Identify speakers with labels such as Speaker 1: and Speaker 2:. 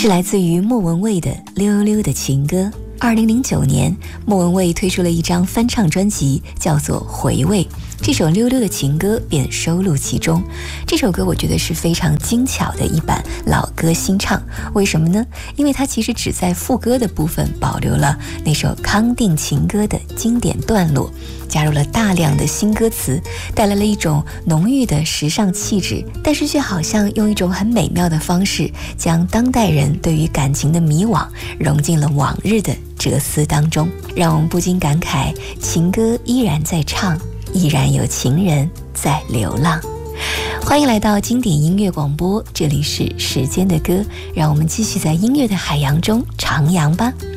Speaker 1: 是来自于莫文蔚的《溜溜的情歌》。2009年，莫文蔚推出了一张翻唱专辑，叫做《回味》。这首《溜溜的情歌》便收录其中。这首歌我觉得是非常精巧的一版老歌新唱。为什么呢？因为它其实只在副歌的部分保留了那首康定情歌的经典段落，加入了大量的新歌词，带来了一种浓郁的时尚气质，但是却好像用一种很美妙的方式，将当代人对于感情的迷惘融进了往日的哲思当中，让我们不禁感慨，情歌依然在唱，依然有情人在流浪。欢迎来到经典音乐广播，这里是时间的歌，让我们继续在音乐的海洋中徜徉吧。